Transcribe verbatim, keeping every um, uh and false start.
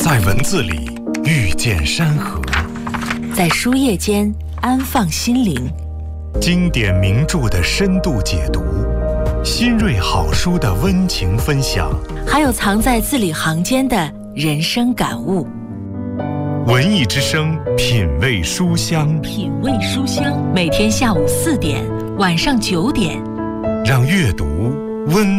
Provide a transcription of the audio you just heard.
在文字里遇见山河， 在书页间安放心灵。 经典名著的深度解读，新锐好书的温情分享， 还有藏在字里行间的人生感悟。 文艺之声，品味书香， 品味书香，每天下午四点，晚上九点， 让阅读温